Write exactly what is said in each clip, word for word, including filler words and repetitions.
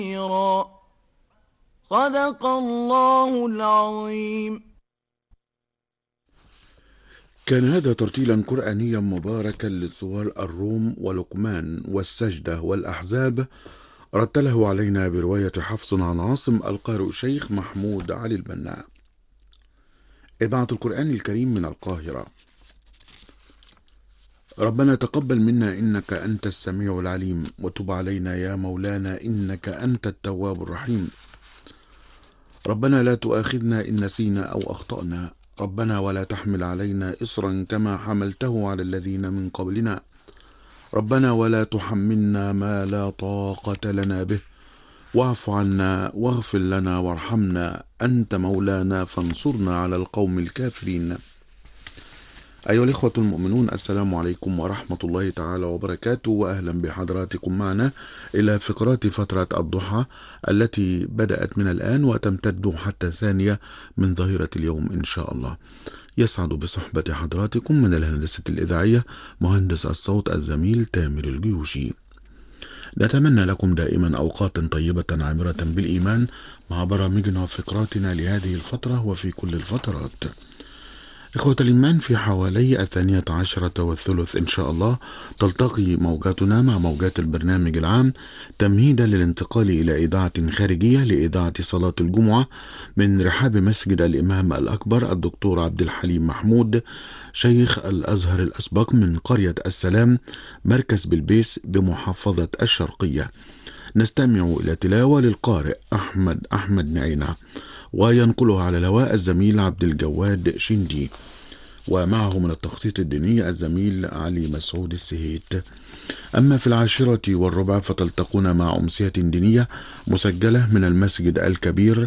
صدق الله العظيم. كان هذا ترتيلا قرآنيا مباركا لسور الروم ولقمان والسجدة والأحزاب، رتله علينا برواية حفص عن عاصم، القارئ الشيخ محمود علي البنا. إذاعة القرآن الكريم من القاهرة. ربنا تقبل منا إنك أنت السميع العليم، وتب علينا يا مولانا إنك أنت التواب الرحيم. ربنا لا تؤاخذنا إن نسينا أو أخطأنا، ربنا ولا تحمل علينا إصرا كما حملته على الذين من قبلنا، ربنا ولا تحملنا ما لا طاقة لنا به، واعف عنا واغفر لنا وارحمنا، أنت مولانا فانصرنا على القوم الكافرين. أيها الإخوة المؤمنون، السلام عليكم ورحمة الله تعالى وبركاته، وأهلا بحضراتكم معنا إلى فقرات فترة الضحى التي بدأت من الآن وتمتد حتى الثانية من ظهيرة اليوم إن شاء الله. يسعد بصحبة حضراتكم من الهندسة الإذاعية مهندس الصوت الزميل تامر الجيوشي. نتمنى لكم دائما أوقاتا طيبة عامرة بالإيمان مع برامجنا وفقراتنا لهذه الفترة وفي كل الفترات. إخوة الإيمان، في حوالي الثانية عشرة والثلث إن شاء الله تلتقي موجاتنا مع موجات البرنامج العام تمهيدا للانتقال إلى إذاعة خارجية لإذاعة صلاة الجمعة من رحاب مسجد الإمام الأكبر الدكتور عبد الحليم محمود شيخ الأزهر الأسبق من قرية السلام مركز بلبيس بمحافظة الشرقية. نستمع إلى تلاوة للقارئ أحمد أحمد نعينة، وينقلها على الهواء الزميل عبد الجواد شندي، ومعه من التخطيط الديني الزميل علي مسعود السهيت. أما في العاشرة والربع فتلتقون مع أمسية دينية مسجلة من المسجد الكبير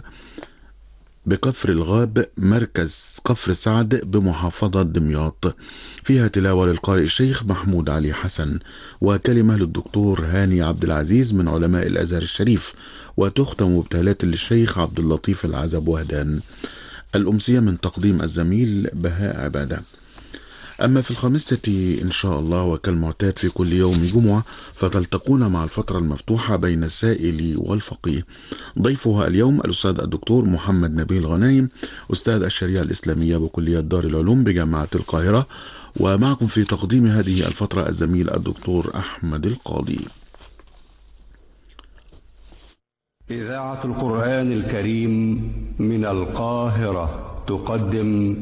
بكفر الغاب مركز كفر سعد بمحافظة دمياط، فيها تلاوة للقارئ الشيخ محمود علي حسن، وكلمة للدكتور هاني عبد العزيز من علماء الأزهر الشريف، وتختم بتهلات للشيخ عبد اللطيف العزب وهدان. الأمسية من تقديم الزميل بهاء عبادة. أما في الخامسة إن شاء الله وكالمعتاد في كل يوم جمعة فتلتقون مع الفترة المفتوحة بين السائل والفقيه. ضيفها اليوم الأستاذ الدكتور محمد نبيل غنايم، أستاذ الشريعة الإسلامية بكلية دار العلوم بجامعة القاهرة، ومعكم في تقديم هذه الفترة الزميل الدكتور أحمد القاضي. إذاعة القرآن الكريم من القاهرة تقدم